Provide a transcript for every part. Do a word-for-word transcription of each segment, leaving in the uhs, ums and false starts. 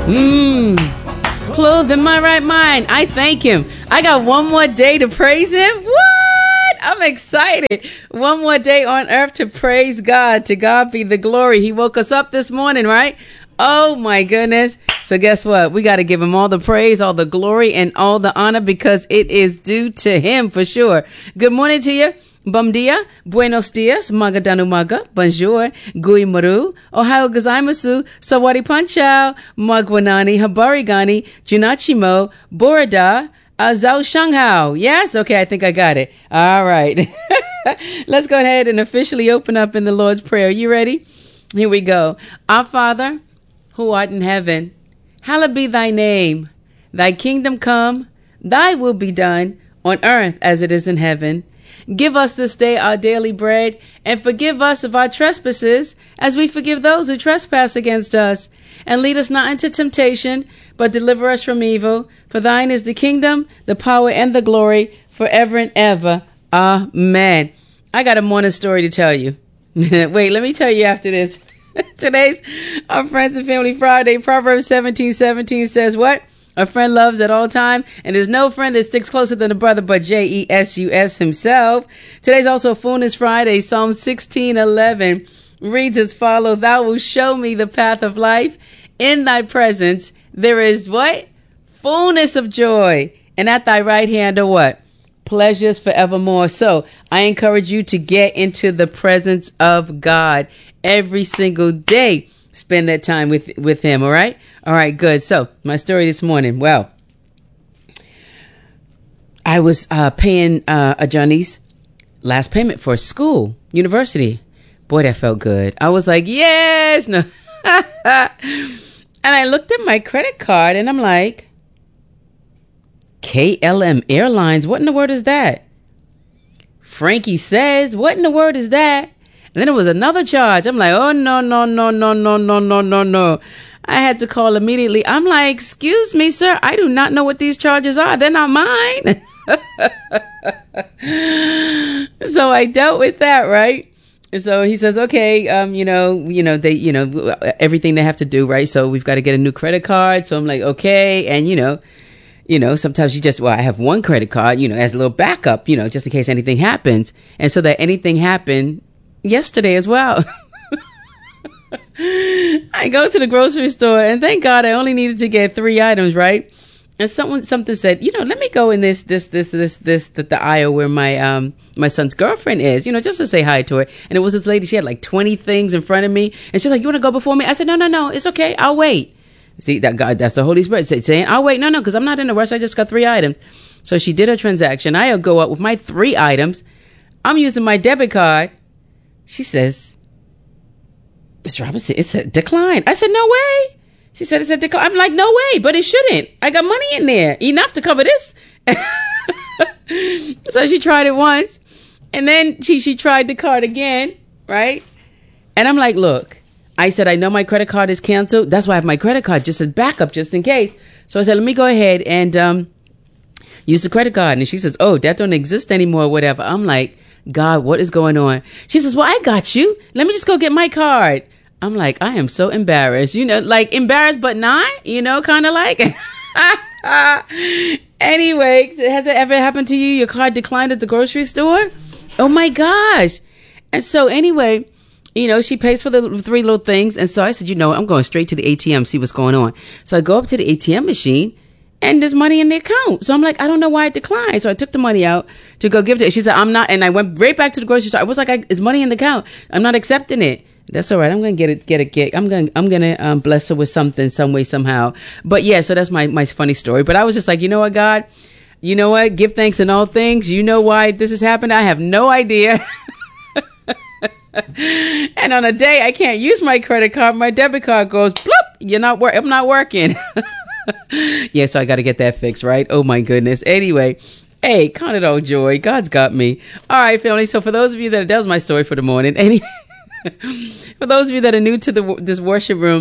Mmm. Clothed in my right mind. I thank him. I got one more day to praise him. What? I'm excited. One more day on earth to praise God. To God be the glory. He woke us up this morning, right? Oh my goodness. So guess what? We got to give him all the praise, all the glory, and all the honor because it is due to him for sure. Good morning to you. Bom dia, buenos dias, magadanu maga, bonjour, gui maru, ohio gozaimasu, sawari panchao, magwanani, habarigani, junachimo, borada, azao shanghao. Yes? Okay, I think I got it. All right. Let's go ahead and officially open up in the Lord's Prayer. You ready? Here we go. Our Father, who art in heaven, hallowed be thy name. Thy kingdom come, thy will be done on earth as it is in heaven. Give us this day our daily bread, and forgive us of our trespasses, as we forgive those who trespass against us. And lead us not into temptation, but deliver us from evil. For thine is the kingdom, the power, and the glory, forever and ever. Amen. I got a morning story to tell you. Wait, let me tell you after this. Today's our Friends and Family Friday. Proverbs seventeen seventeen says what? A friend loves at all time, and there's no friend that sticks closer than a brother but J E S U S himself. Today's also Fullness Friday. Psalm sixteen eleven reads as follows: Thou wilt show me the path of life. In thy presence there is what? Fullness of joy. And at thy right hand are what? Pleasures forevermore. So I encourage you to get into the presence of God every single day. Spend that time with, with him. All right. All right. Good. So my story this morning. Well, I was uh, paying uh, a Johnny's last payment for school, university. Boy, that felt good. I was like, yes. No. And I looked at my credit card and I'm like, K L M Airlines. What in the world is that? Frankie Says. What in the world is that? And then it was another charge. I'm like, oh, no, no, no, no, no, no, no, no, no. I had to call immediately. I'm like, excuse me, sir. I do not know what these charges are. They're not mine. So I dealt with that, right? So he says, okay, um, you know, you know, they, you know, everything they have to do, right? So we've got to get a new credit card. So I'm like, okay. And, you know, you know, sometimes you just, well, I have one credit card, you know, as a little backup, you know, just in case anything happens. And so that anything happened yesterday as well. I go to the grocery store and thank God I only needed to get three items, right? And someone something said, you know, let me go in this this this this this the, the aisle where my um my son's girlfriend is, you know, just to say hi to her. And it was this lady, she had like twenty things in front of me, and she's like, you want to go before me? I said, no, no, no, it's okay, I'll wait. See, that God, that's the Holy Spirit saying, I'll wait. No, no, because I'm not in a rush. I just got three items. So she did her transaction. I'll go up with my three items. I'm using my debit card. She says, Mister Robinson, it's a decline. I said, no way. She said, it's a decline. I'm like, no way, but it shouldn't. I got money in there. Enough to cover this. So she tried it once. And then she, she tried the card again, right? And I'm like, look, I said, I know my credit card is canceled. That's why I have my credit card just as backup, just in case. So I said, let me go ahead and um, use the credit card. And she says, oh, that don't exist anymore, or whatever. I'm like, God, what is going on? She says, well, I got you. Let me just go get my card. I'm like, I am so embarrassed, you know, like embarrassed, but not, you know, kind of like. Anyway, has it ever happened to you? Your card declined at the grocery store? Oh my gosh. And so anyway, you know, she pays for the three little things. And so I said, you know, I'm going straight to the A T M, see what's going on. So I go up to the A T M machine and there's money in the account. So I'm like, I don't know why it declined. So I took the money out to go give it to her. She said, I'm not. And I went right back to the grocery store. I was like, I, it's money in the account. I'm not accepting it. That's all right. I'm going to get it, get it, get, I'm going to, I'm going to um, bless her with something, some way, somehow. But yeah, so that's my, my funny story. But I was just like, you know what, God, you know what? Give thanks in all things. You know why this has happened? I have no idea. And on a day I can't use my credit card, my debit card goes, bloop, you're not work. I'm not working. Yeah. So I got to get that fixed, right? Oh my goodness. Anyway. Hey, count it all joy. God's got me. All right, family. So for those of you that, that was my story for the morning. Anyway. For those of you that are new to the this worship room,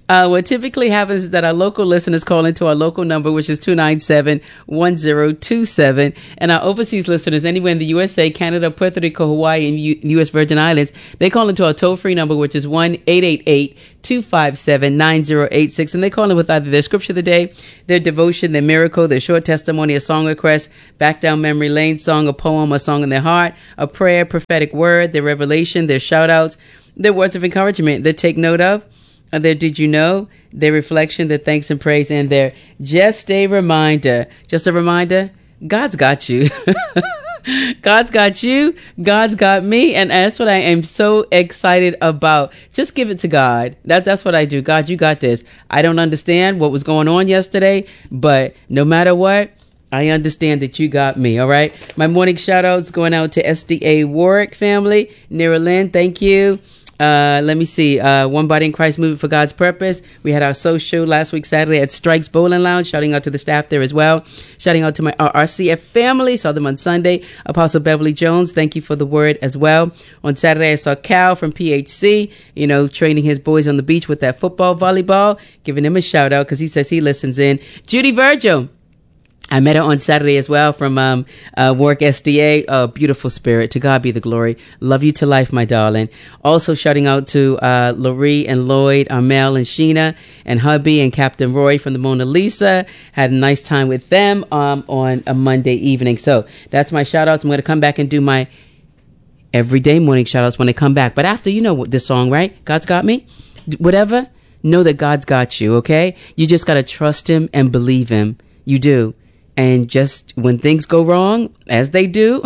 Uh, what typically happens is that our local listeners call into our local number, which is two nine seven, one zero two seven. And our overseas listeners, anywhere in the U S A, Canada, Puerto Rico, Hawaii, and U- U S Virgin Islands, they call into our toll-free number, which is one eight eight eight, two five seven, nine zero eight six. And they call in with either their scripture of the day, their devotion, their miracle, their short testimony, a song request, back down memory lane song, a poem, a song in their heart, a prayer, prophetic word, their revelation, their shout-outs, their words of encouragement, their take note of, and their did you know, their reflection, their thanks and praise, and their just a reminder. Just a reminder, God's got you. God's got you. God's got me. And that's what I am so excited about. Just give it to God. That, that's what I do. God, you got this. I don't understand what was going on yesterday, but no matter what, I understand that you got me. All right. My morning shout outs going out to S D A Warwick family. Nira Lynn, thank you. Uh, let me see. Uh, One Body in Christ Movement for God's Purpose. We had our social last week, Saturday at Strikes Bowling Lounge. Shouting out to the staff there as well. Shouting out to my R C F family. Saw them on Sunday. Apostle Beverly Jones, thank you for the word as well. On Saturday, I saw Cal from P H C, you know, training his boys on the beach with that football, volleyball. Giving him a shout out because he says he listens in. Judy Virgil, I met her on Saturday as well from um, uh, Work S D A. A beautiful spirit. To God be the glory. Love you to life, my darling. Also shouting out to uh, Laurie and Lloyd, Armel and Sheena, and hubby and Captain Roy from the Mona Lisa. Had a nice time with them um, on a Monday evening. So that's my shout outs. I'm going to come back and do my everyday morning shout outs when I come back. But after, you know this song, right? God's got me. Whatever. Know that God's got you, okay? You just got to trust him and believe him. You do. And just when things go wrong, as they do,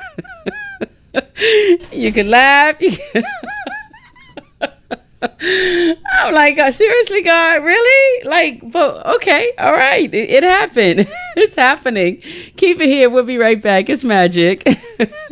you can laugh. You can I'm like, God, seriously, God, really? Like, but okay, all right, it, it happened. It's happening. Keep it here. We'll be right back. It's magic.